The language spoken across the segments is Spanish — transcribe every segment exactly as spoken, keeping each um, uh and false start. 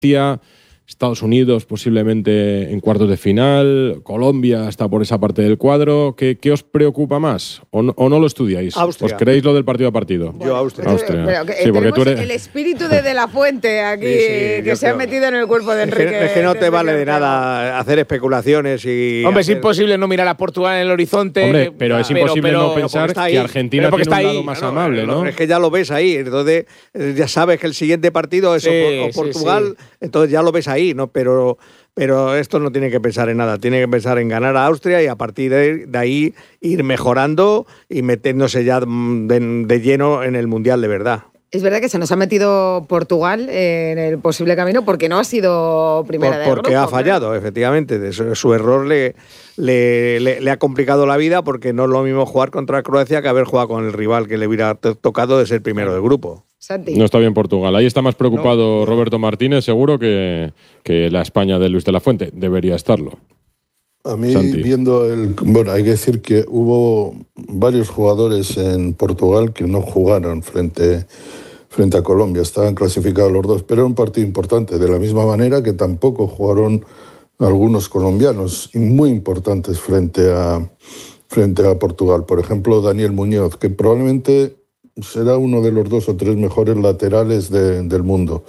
Croacia, Estados Unidos posiblemente en cuartos de final, Colombia está por esa parte del cuadro. ¿Qué, qué os preocupa más? ¿O no, o no lo estudiáis? Austria. ¿Os creéis lo del partido a partido? Yo Austria. Austria. Pero que, sí, porque tú eres... el espíritu de De La Fuente aquí, sí, sí, que se creo. ha metido en el cuerpo de Enrique. Es que, es que no te de vale de Enrique nada hacer especulaciones y... Hombre, hacer... es imposible no mirar a Portugal en el horizonte. Hombre, pero es imposible pero, no pensar que Argentina pero tiene un está lado ahí, más Claro, amable, ¿no? Es que ya lo ves ahí, entonces ya sabes que el siguiente partido es Sí, o, o sí, Portugal, sí. entonces ya lo ves ahí, ¿no? Pero, pero esto no tiene que pensar en nada, tiene que pensar en ganar a Austria y a partir de, de ahí ir mejorando y metiéndose ya de, de lleno en el Mundial de verdad. Es verdad que se nos ha metido Portugal en el posible camino porque no ha sido primera Por, del porque grupo, ha fallado, claro. Efectivamente. De su, su error le, le, le, le ha complicado la vida porque no es lo mismo jugar contra Croacia que haber jugado con el rival que le hubiera tocado de ser primero del grupo. Santi. No está bien Portugal. Ahí está más preocupado no. Roberto Martínez, seguro, que, que la España de Luis de la Fuente. Debería estarlo. A mí, Santi. viendo el... Bueno, hay que decir que hubo varios jugadores en Portugal que no jugaron frente... frente a Colombia, estaban clasificados los dos, pero era un partido importante, de la misma manera que tampoco jugaron algunos colombianos muy importantes frente a, frente a Portugal. Por ejemplo, Daniel Muñoz, que probablemente será uno de los dos o tres mejores laterales de, del mundo.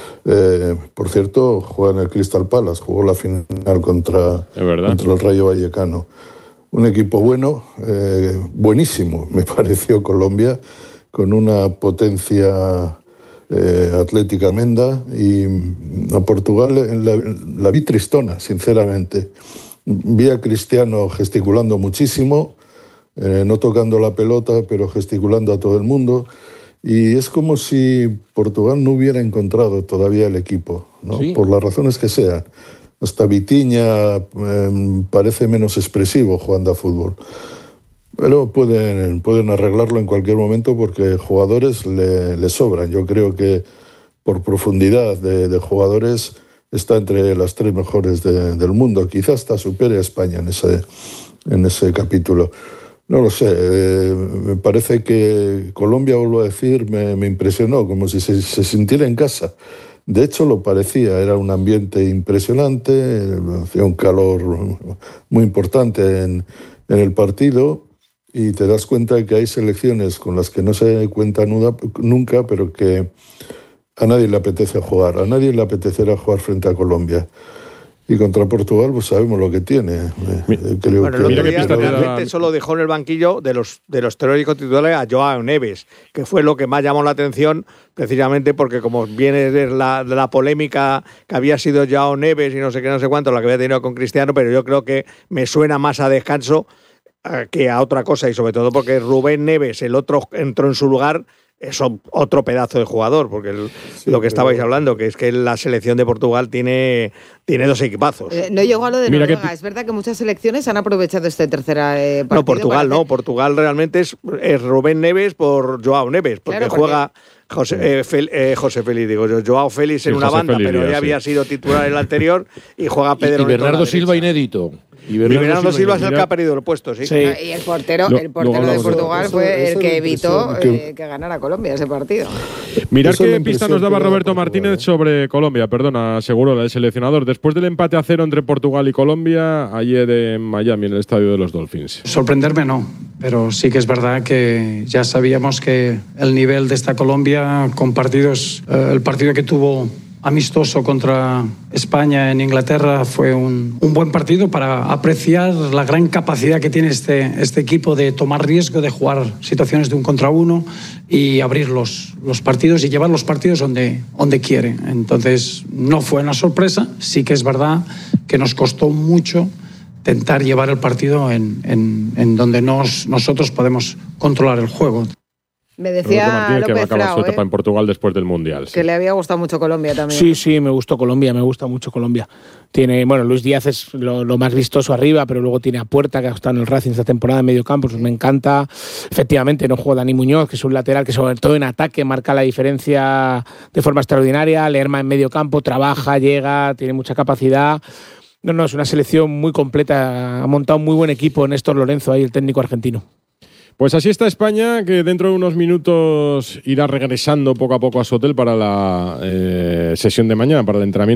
Eh, por cierto, juega en el Crystal Palace, jugó la final contra, contra el Rayo Vallecano. Un equipo bueno, eh, buenísimo, me pareció Colombia, con una potencia eh, atlética tremenda, y a Portugal la, la vi tristona, sinceramente. Vi a Cristiano gesticulando muchísimo, eh, no tocando la pelota, pero gesticulando a todo el mundo, y es como si Portugal no hubiera encontrado todavía el equipo, ¿no? ¿Sí? Por las razones que sean. Hasta Vitinha eh, parece menos expresivo jugando a fútbol. Pero pueden, pueden arreglarlo en cualquier momento porque jugadores le, le sobran. Yo creo que por profundidad de, de jugadores está entre las tres mejores de, del mundo. Quizás hasta supere a España en ese, en ese capítulo. No lo sé. Eh, me parece que Colombia, vuelvo a decir, me, me impresionó, como si se, se sintiera en casa. De hecho, lo parecía. Era un ambiente impresionante, hacía un calor muy importante en, en el partido. Y te das cuenta de que hay selecciones con las que no se cuenta nunca, pero que a nadie le apetece jugar. A nadie le apetecerá jugar frente a Colombia. Y contra Portugal, pues sabemos lo que tiene. Creo bueno, que el otro día que realmente solo dejó en el banquillo de los, de los teóricos titulares a Joao Neves, que fue lo que más llamó la atención, precisamente porque como viene de la, de la polémica que había sido Joao Neves y no sé qué, no sé cuánto, la que había tenido con Cristiano, pero yo creo que me suena más a descanso que a otra cosa, y sobre todo porque Rubén Neves, el otro, entró en su lugar. Es otro pedazo de jugador, porque el, sí, lo que estabais hablando, que es que la selección de Portugal tiene, tiene dos equipazos. Eh, no llegó a lo de Mira Noruega. que... Es verdad que muchas selecciones han aprovechado este tercera eh, partido. No, Portugal para... no. Portugal realmente es, es Rubén Neves por Joao Neves, porque, claro, porque... juega José, eh, Fel, eh, José Félix, digo yo, Joao Félix sí, en una José banda, Félix, pero ya sí. había sido titular en el anterior, y juega Pedro. Y, y Bernardo Silva inédito. Y Bernardo, y Bernardo Silva, Silva es el que ha perdido el puesto, sí. sí. Y el portero, el portero de Portugal fue eso, eso el que evitó que, eh, que ganara Colombia ese partido. Mirad qué pista nos daba Roberto Martínez sobre Colombia, perdona, aseguró el seleccionador. Después del empate a cero entre Portugal y Colombia, ayer en Miami, en el estadio de los Dolphins. Sorprenderme no, pero sí que es verdad que ya sabíamos que el nivel de esta Colombia, con partidos, eh, el partido que tuvo amistoso contra España en Inglaterra fue un, un buen partido para apreciar la gran capacidad que tiene este, este equipo de tomar riesgo, de jugar situaciones de un contra uno y abrir los, los partidos y llevar los partidos donde, donde quiere. Entonces no fue una sorpresa, sí que es verdad que nos costó mucho intentar llevar el partido en, en, en donde nos, nosotros podemos controlar el juego. Me decía López que va a acabar Frao, su etapa ¿eh? en Portugal después del Mundial. Sí. Que le había gustado mucho Colombia también. Sí, sí, me gustó Colombia, me gusta mucho Colombia. Tiene, bueno, Luis Díaz es lo, lo más vistoso arriba, pero luego tiene a Puerta, que ha estado en el Racing esta temporada en medio campo, pues me encanta. Efectivamente, no juega Dani Muñoz, que es un lateral que sobre todo en ataque marca la diferencia de forma extraordinaria. Lerma en medio campo, trabaja, llega, tiene mucha capacidad. No, no, es una selección muy completa. Ha montado un muy buen equipo Néstor Lorenzo ahí, el técnico argentino. Pues así está España, que dentro de unos minutos irá regresando poco a poco a su hotel para la eh, sesión de mañana, para el entrenamiento